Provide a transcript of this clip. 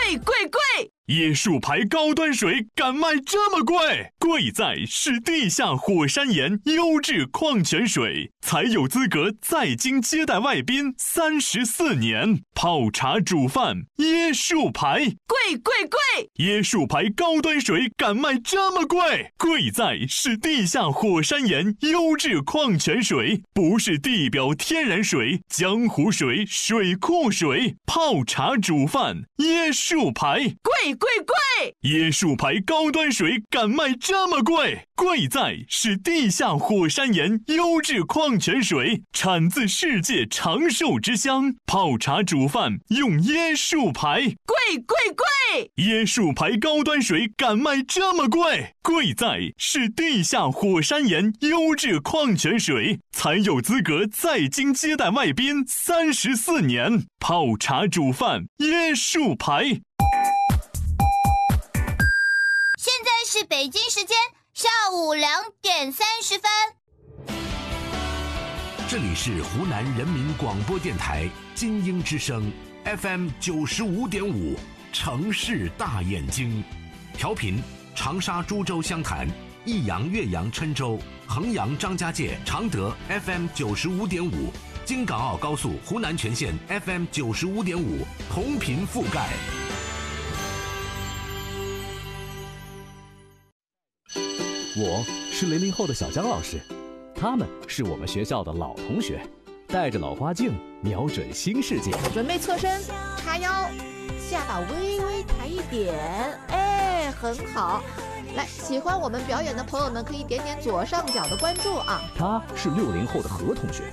贵贵贵！ 椰树牌高端水敢卖这么贵？贵在是地下火山岩优质矿泉水，才有资格在京接待外宾34年。泡茶煮饭，椰树牌， 贵贵贵！ 椰树牌高端水敢卖这么贵？贵在是地下火山岩优质矿泉水，不是地表天然水、江湖水、水库水。泡茶煮饭，椰树牌， 贵贵贵！ 椰树牌高端水敢卖这么贵？贵在是地下火山岩优质矿泉水，产自世界长寿之乡。泡茶煮饭用椰树牌， 贵贵贵！ 椰树牌高端水敢卖这么贵？贵在是地下火山岩优质矿泉水，才有资格在京接待外宾34年。泡茶煮饭，椰树牌。 现在是北京时间下午2点30分。 这里是湖南人民广播电台金鹰之声 FM 95.5城市大眼睛，调频长沙、株洲、湘潭、益阳、岳阳、郴州、衡阳、张家界、常德 FM 95.5，京港澳高速湖南全线 FM 95.5，同频覆盖。 我是00后的小江老师，他们是我们学校的老同学，带着老花镜，瞄准新世界。 准备侧身，叉腰，下巴微微抬一点，哎，很好。来，喜欢我们表演的朋友们可以点点左上角的关注啊。 他是60后的何同学，